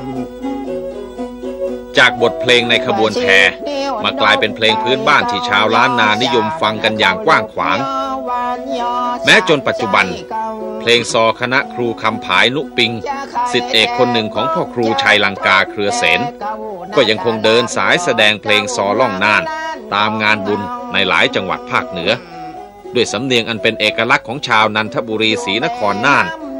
จากบทเพลงในขบวนแพมากลายเป็นเพลงพื้นบ้านที่ชาวล้านนานิยมฟังกันอย่างกว้างขวางแม้จนปัจจุบันเพลงซอคณะครูคำผายนุปิงศิษย์เอกคนหนึ่งของพ่อครูชัยลังกาเครือเสนก็ยังคงเดินสายแสดงเพลงซอล่องน่านตามงานบุญในหลายจังหวัดภาคเหนือด้วยสำเนียงอันเป็นเอกลักษณ์ของชาวนันทบุรีศรีนครน่าน